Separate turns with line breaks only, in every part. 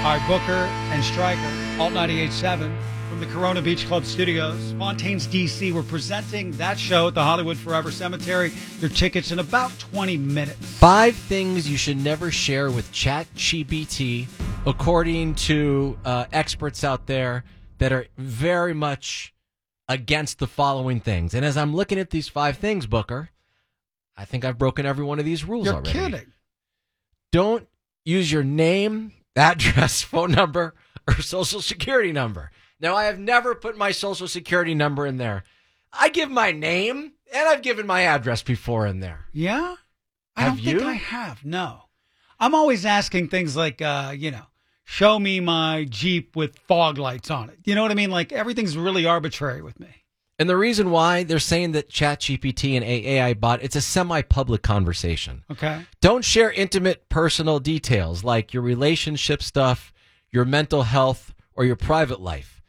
All right, Booker and Stryker, Alt 98.7 from the Corona Beach Club Studios, Fontaines, D.C. We're presenting that show at the Hollywood Forever Cemetery. Your tickets in about 20 minutes.
5 things you should never share with ChatGPT, according to experts out there that are very much against the following things. And as I'm looking at these 5 things, Booker, I think I've broken every one of these rules already.
You're kidding.
Don't use your name, address, phone number, or social security number. Now, I have never put my social security number in there. I give my name, and I've given my address before in there.
Yeah? I don't think I have, no. I'm always asking things like, show me my Jeep with fog lights on it. You know what I mean? Like, everything's really arbitrary with me.
And the reason why they're saying that ChatGPT and AI bot, it's a semi-public conversation.
Okay.
Don't share intimate personal details like your relationship stuff, your mental health, or your private life.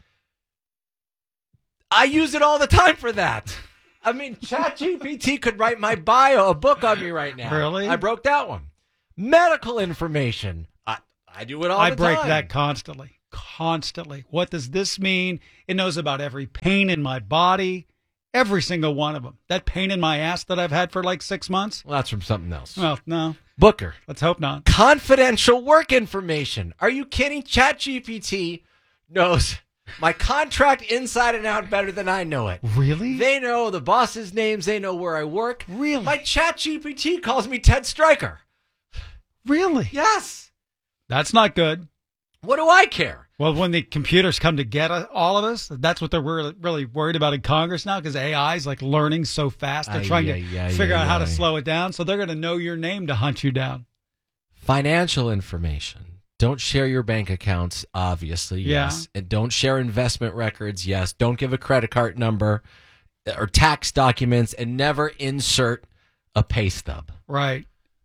I use it all the time for that. I mean, ChatGPT could write my bio, a book on me right now.
Really?
I broke that one. Medical information. I do it all the time.
I break that constantly. Constantly. What does this mean? It knows about every pain in my body, every single one of them. That pain in my ass that I've had for like 6 months.
Well, that's from something else.
Well, no.
Booker.
Let's hope not.
Confidential work information. Are you kidding? ChatGPT knows my contract inside and out better than I know it.
Really?
They know the boss's names. They know where I work.
Really?
My ChatGPT calls me Ted Stryker.
Really?
Yes.
That's not good.
What do I care?
Well, when the computers come to get all of us, that's what they're really worried about in Congress now, because AI is like learning so fast. They're trying to figure out how to slow it down. So they're going to know your name to hunt you down.
Financial information. Don't share your bank accounts, obviously, yes. And don't share investment records, yes. Don't give a credit card number or tax documents, and never insert a pay stub.
Right.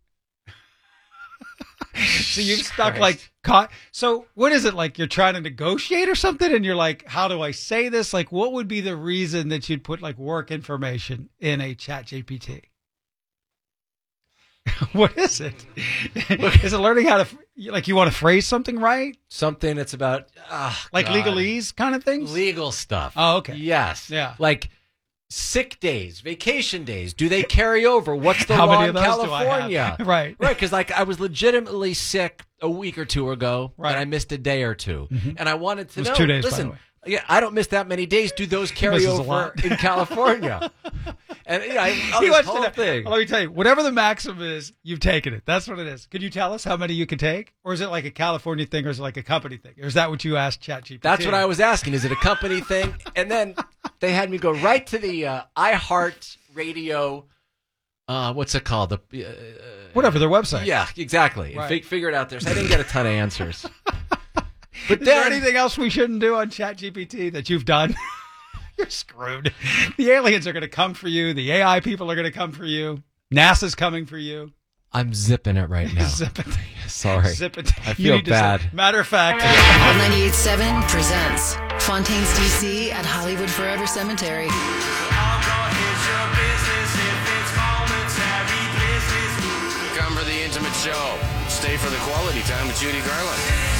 So you've stuck so what is it, like you're trying to negotiate or something, and you're like, how do I say this? Like, what would be the reason that you'd put like work information in a ChatGPT? What is it? Is it learning how to, like, you want to phrase something right?
Something that's about,
like God. Legalese kind of things?
Legal stuff.
Oh, okay.
Yes.
Yeah.
Like sick days, vacation days. Do they carry over? What's the
How
law
many
in
of those
California?
do I have? Right.
Right. Because like I was legitimately sick a week or two ago,
right.
And I missed a day or two. Mm-hmm. And I wanted to know.
2 days,
listen,
by the way.
Yeah, I don't miss that many days. Do those carry over in California? And he wants to know. Thing.
Let me tell you, whatever the maximum is, you've taken it. That's what it is. Could you tell us how many you can take? Or is it like a California thing, or is it like a company thing? Or is that what you asked ChatGPT?
That's what I was asking. Is it a company thing? And then they had me go right to the iHeart Radio, what's it called?
Whatever, their website.
Yeah, exactly.
Right.
Figure it out there. So I didn't get a ton of answers. But
is there anything else we shouldn't do on ChatGPT that you've done? You're screwed. The aliens are going to come for you. The AI people are going to come for you. NASA's coming for you.
I'm zipping it right now.
Zip it.
Sorry.
Zip it.
I feel bad.
Matter of fact.
98.7 presents Fontaines, D.C. at Hollywood Forever Cemetery.
Come for the intimate show. Stay for the quality time with Judy Garland.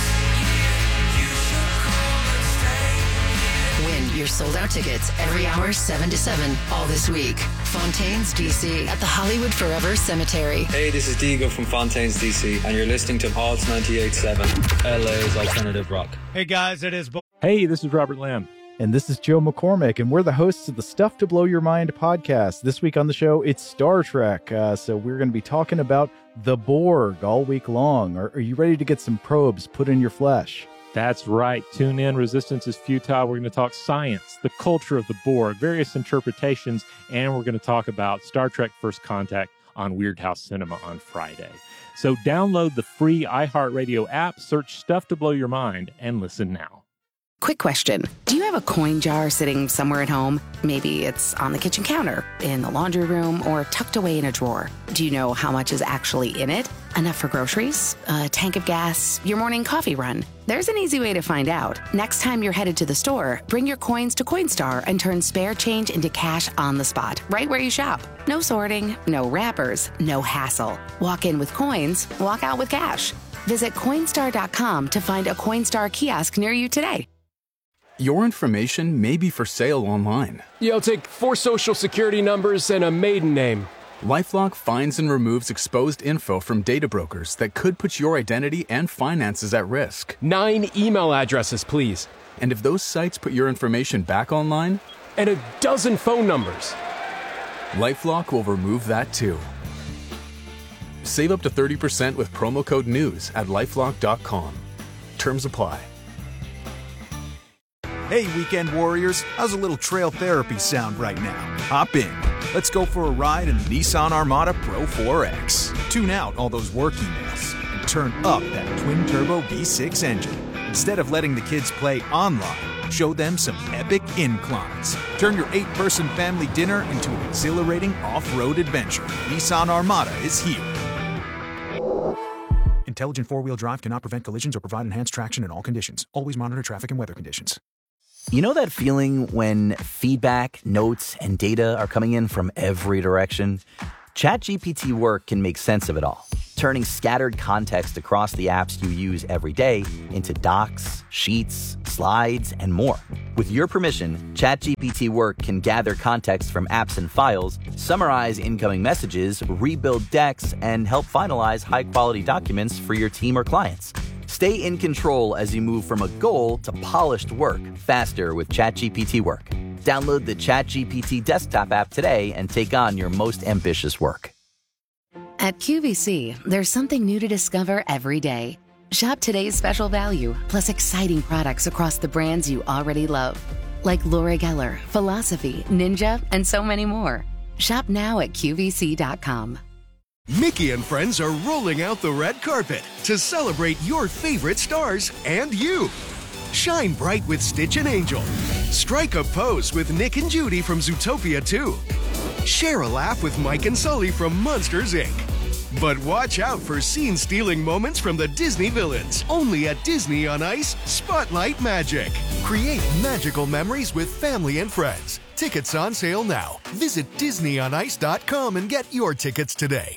Win your sold-out tickets every hour, 7 to 7, all this week. Fontaines, D.C. at the Hollywood Forever Cemetery.
Hey, this is Diego from Fontaines, D.C., and you're listening to Alt 98.7, LA's alternative rock.
Hey, guys, it is...
Hey, this is Robert Lamb.
And this is Joe McCormick, and we're the hosts of the Stuff to Blow Your Mind podcast. This week on the show, it's Star Trek. So we're going to be talking about the Borg all week long. Are you ready to get some probes put in your flesh?
That's right. Tune in. Resistance is Futile. We're going to talk science, the culture of the Borg, various interpretations, and we're going to talk about Star Trek First Contact on Weird House Cinema on Friday. So download the free iHeartRadio app, search Stuff to Blow Your Mind, and listen now.
Quick question. Do you have a coin jar sitting somewhere at home? Maybe it's on the kitchen counter, in the laundry room, or tucked away in a drawer. Do you know how much is actually in it? Enough for groceries? A tank of gas? Your morning coffee run? There's an easy way to find out. Next time you're headed to the store, bring your coins to Coinstar and turn spare change into cash on the spot, right where you shop. No sorting, no wrappers, no hassle. Walk in with coins, walk out with cash. Visit Coinstar.com to find a Coinstar kiosk near you today.
Your information may be for sale online.
I'll take 4 social security numbers and a maiden name.
LifeLock finds and removes exposed info from data brokers that could put your identity and finances at risk.
9 email addresses, please.
And if those sites put your information back online?
And a dozen phone numbers.
LifeLock will remove that too. Save up to 30% with promo code NEWS at LifeLock.com. Terms apply.
Hey, weekend warriors, how's a little trail therapy sound right now? Hop in. Let's go for a ride in the Nissan Armada Pro 4X. Tune out all those work emails and turn up that twin-turbo V6 engine. Instead of letting the kids play online, show them some epic inclines. Turn your 8-person family dinner into an exhilarating off-road adventure. Nissan Armada is here. Intelligent four-wheel drive cannot prevent collisions or provide enhanced traction in all conditions. Always monitor traffic and weather conditions.
You know that feeling when feedback, notes, and data are coming in from every direction? ChatGPT Work can make sense of it all, turning scattered context across the apps you use every day into docs, sheets, slides, and more. With your permission, ChatGPT Work can gather context from apps and files, summarize incoming messages, rebuild decks, and help finalize high-quality documents for your team or clients. Stay in control as you move from a goal to polished work faster with ChatGPT Work. Download the ChatGPT desktop app today and take on your most ambitious work.
At QVC, there's something new to discover every day. Shop today's special value, plus exciting products across the brands you already love. Like Laura Geller, Philosophy, Ninja, and so many more. Shop now at QVC.com.
Mickey and friends are rolling out the red carpet to celebrate your favorite stars and you. Shine bright with Stitch and Angel. Strike a pose with Nick and Judy from Zootopia 2. Share a laugh with Mike and Sully from Monsters, Inc. But watch out for scene-stealing moments from the Disney villains. Only at Disney on Ice Spotlight Magic. Create magical memories with family and friends. Tickets on sale now. Visit DisneyOnIce.com and get your tickets today.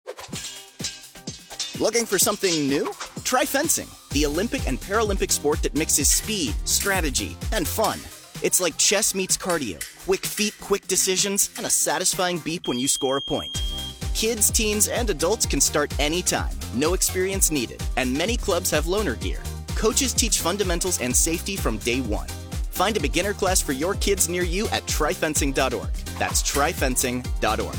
Looking for something new? Try fencing, the Olympic and Paralympic sport that mixes speed, strategy, and fun. It's like chess meets cardio, quick feet, quick decisions, and a satisfying beep when you score a point. Kids, teens, and adults can start anytime, no experience needed, and many clubs have loaner gear. Coaches teach fundamentals and safety from day one. Find a beginner class for your kids near you at tryfencing.org. That's tryfencing.org.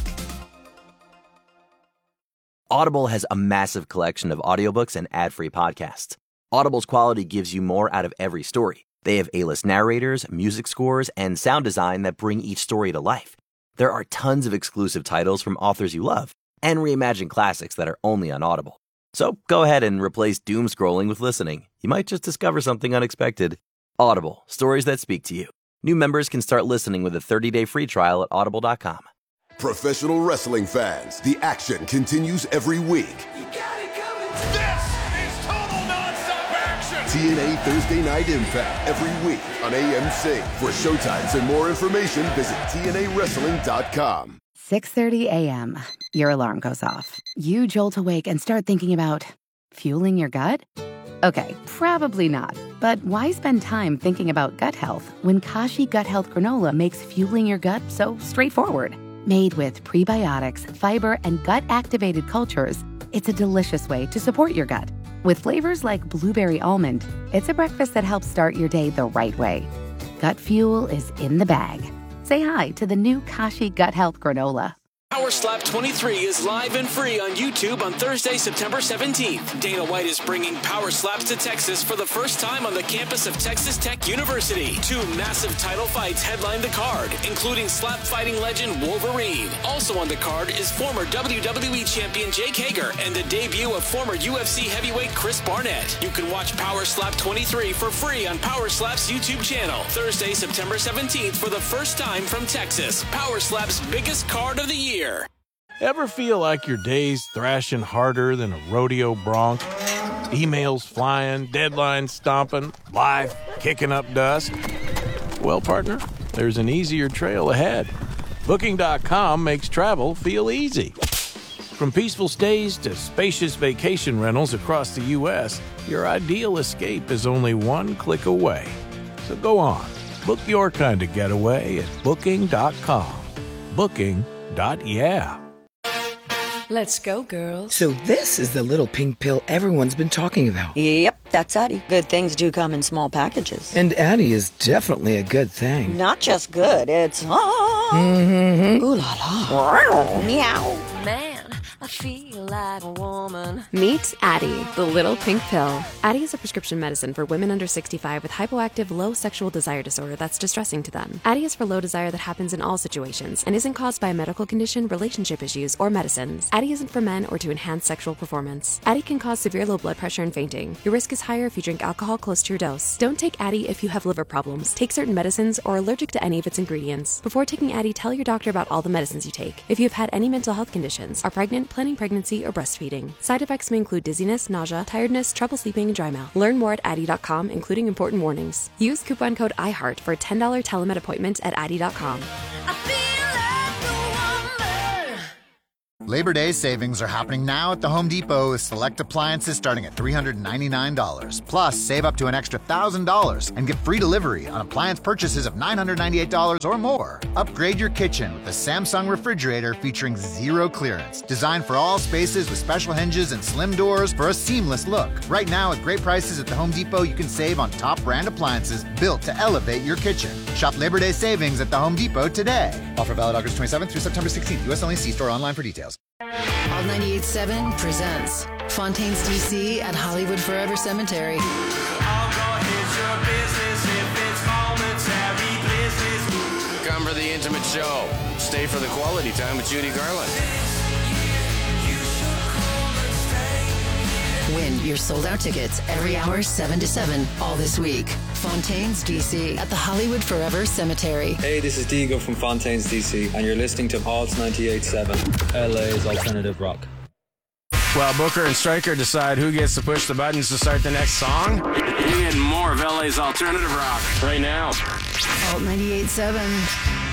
Audible has a massive collection of audiobooks and ad-free podcasts. Audible's quality gives you more out of every story. They have A-list narrators, music scores, and sound design that bring each story to life. There are tons of exclusive titles from authors you love, and reimagined classics that are only on Audible. So go ahead and replace doom scrolling with listening. You might just discover something unexpected. Audible, stories that speak to you. New members can start listening with a 30-day free trial at audible.com.
Professional wrestling fans, the action continues every week.
You got it coming. This is total nonstop action.
TNA Thursday Night Impact every week on AMC. For showtimes and more information, visit TNAWrestling.com.
6:30 a.m. Your alarm goes off. You jolt awake and start thinking about fueling your gut? Okay, probably not. But why spend time thinking about gut health when Kashi Gut Health Granola makes fueling your gut so straightforward? Made with prebiotics, fiber, and gut-activated cultures, it's a delicious way to support your gut. With flavors like blueberry almond, it's a breakfast that helps start your day the right way. Gut fuel is in the bag. Say hi to the new Kashi Gut Health Granola.
Power Slap 23 is live and free on YouTube on Thursday, September 17th. Dana White is bringing Power Slaps to Texas for the first time on the campus of Texas Tech University. 2 massive title fights headline the card, including slap fighting legend Wolverine. Also on the card is former WWE champion Jake Hager and the debut of former UFC heavyweight Chris Barnett. You can watch Power Slap 23 for free on Power Slap's YouTube channel. Thursday, September 17th for the first time from Texas. Power Slap's biggest card of the year.
Ever feel like your day's thrashing harder than a rodeo bronc? Emails flying, deadlines stomping, life kicking up dust? Well, partner, there's an easier trail ahead. Booking.com makes travel feel easy. From peaceful stays to spacious vacation rentals across the U.S., your ideal escape is only one click away. So go on, book your kind of getaway at Booking.com. Booking.yeah.
Let's go, girls.
So this is the little pink pill everyone's been talking about.
Yep, that's Addie. Good things do come in small packages.
And Addie is definitely a good thing.
Not just good, it's
Mm-hmm.
ooh la la.
Meow. Man, I feel like a woman.
Meet Addie, the little pink pill. Addie is a prescription medicine for women under 65 with hypoactive low sexual desire disorder that's distressing to them. Addie is for low desire that happens in all situations and isn't caused by a medical condition, relationship issues, or medicines. Addie isn't for men or to enhance sexual performance. Addie can cause severe low blood pressure and fainting. Your risk is higher if you drink alcohol close to your dose. Don't take Addie if you have liver problems, take certain medicines, or are allergic to any of its ingredients. Before taking Addie, tell your doctor about all the medicines you take. If you have had any mental health conditions, are pregnant, planning pregnancy, or breastfeeding. Side effects may include dizziness, nausea, tiredness, trouble sleeping, and dry mouth. Learn more at Addie.com, including important warnings. Use coupon code IHEART for a $10 telemed appointment at Addie.com.
Labor Day savings are happening now at the Home Depot with select appliances starting at $399. Plus, save up to an extra $1,000 and get free delivery on appliance purchases of $998 or more. Upgrade your kitchen with a Samsung refrigerator featuring zero clearance. Designed for all spaces with special hinges and slim doors for a seamless look. Right now, at great prices at the Home Depot, you can save on top brand appliances built to elevate your kitchen. Shop Labor Day savings at the Home Depot today. Offer valid August 27th through September 16th. U.S. only. See store online for details.
All 98.7 presents Fontaine's DC at Hollywood Forever Cemetery.
Come for the intimate show. Stay for the quality time with Judy Garland.
Win your sold-out tickets every hour 7 to 7 all this week. Fontaine's DC at the Hollywood Forever Cemetery.
Hey, this is Diego from Fontaine's DC, and you're listening to Pulse 98.7, LA's alternative rock.
While Booker and Stryker decide who gets to push the buttons to start the next song, you get more of LA's alternative rock right now.
Alt 98.7.